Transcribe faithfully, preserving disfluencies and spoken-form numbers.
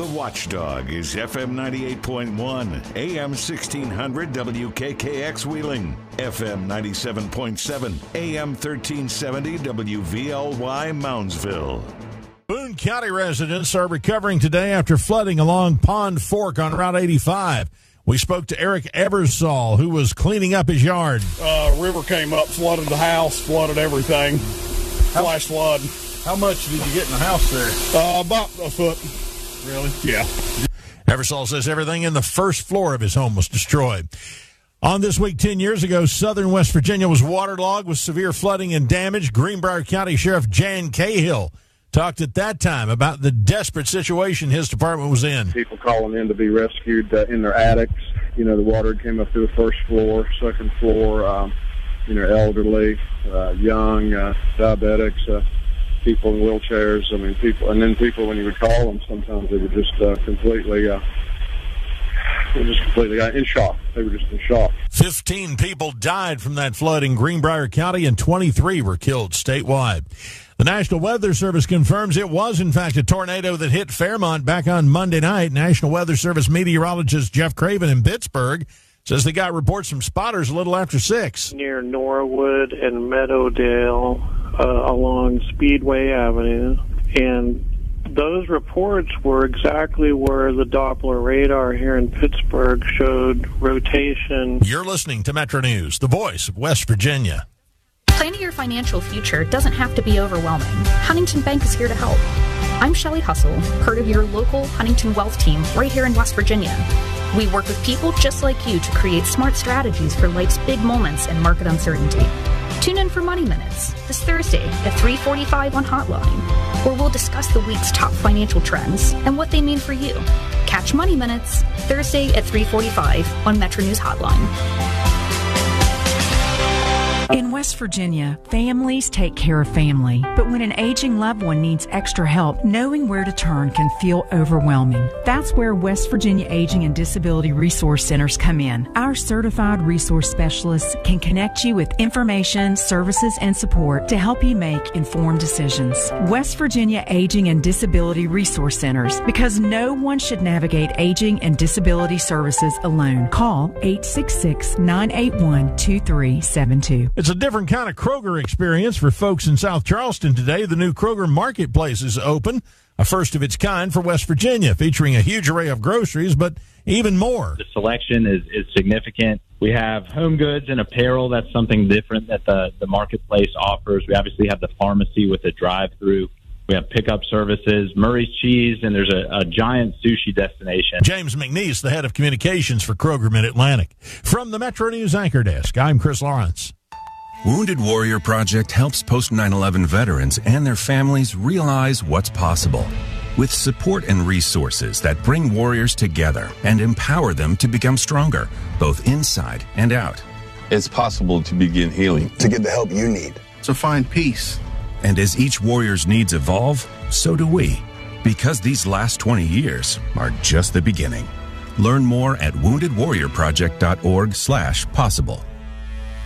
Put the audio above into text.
The Watchdog is F M ninety-eight point one, A M sixteen hundred W K K X Wheeling, F M ninety-seven point seven, A M thirteen seventy W V L Y Moundsville. Boone County residents are recovering today after flooding along Pond Fork on Route eighty-five. We spoke to Eric Eversole, who was cleaning up his yard. Uh, river came up, flooded the house, flooded everything. Flash flood. How much did you get in the house there? Uh, about a foot. Really? Yeah. Eversole says everything in the first floor of his home was destroyed. On this week ten years ago, southern West Virginia was waterlogged with severe flooding and damage. Greenbrier County Sheriff Jan Cahill talked at that time about the desperate situation his department was in. People calling in to be rescued uh, in their attics. You know, the water came up through the first floor, second floor, um, you know, elderly, uh, young, uh, diabetics, uh, people in wheelchairs. I mean, people, and then people, when you would call them, sometimes they were just uh, completely, uh, they were just completely uh, in shock. They were just in shock. Fifteen people died from that flood in Greenbrier County, and twenty-three were killed statewide. The National Weather Service confirms it was, in fact, a tornado that hit Fairmont back on Monday night. National Weather Service meteorologist Jeff Craven in Pittsburgh says they got reports from spotters a little after six. Near Norwood and Meadowdale uh, along Speedway Avenue. And those reports were exactly where the Doppler radar here in Pittsburgh showed rotation. You're listening to Metro News, the voice of West Virginia. Planning your financial future doesn't have to be overwhelming. Huntington Bank is here to help. I'm Shelley Hustle, part of your local Huntington Wealth team right here in West Virginia. We work with people just like you to create smart strategies for life's big moments and market uncertainty. Tune in for Money Minutes this Thursday at three forty-five on Hotline, where we'll discuss the week's top financial trends and what they mean for you. Catch Money Minutes Thursday at three forty-five on Metro News Hotline. In West Virginia, families take care of family. But when an aging loved one needs extra help, knowing where to turn can feel overwhelming. That's where West Virginia Aging and Disability Resource Centers come in. Our certified resource specialists can connect you with information, services, and support to help you make informed decisions. West Virginia Aging and Disability Resource Centers, because no one should navigate aging and disability services alone. Call eight six six, nine eight one, two three seven two. It's a different kind of Kroger experience for folks in South Charleston today. The new Kroger Marketplace is open, a first of its kind for West Virginia, featuring a huge array of groceries, but even more. The selection is, is significant. We have home goods and apparel. That's something different that the, the marketplace offers. We obviously have the pharmacy with a drive-through. We have pickup services, Murray's Cheese, and there's a, a giant sushi destination. James McNeese, the head of communications for Kroger Mid-Atlantic. From the Metro News Anchor Desk, I'm Chris Lawrence. Wounded Warrior Project helps post nine eleven veterans and their families realize what's possible. With support and resources that bring warriors together and empower them to become stronger, both inside and out. It's possible to begin healing. To get the help you need. To find peace. And as each warrior's needs evolve, so do we. Because these last twenty years are just the beginning. Learn more at wounded warrior project dot org slash possible.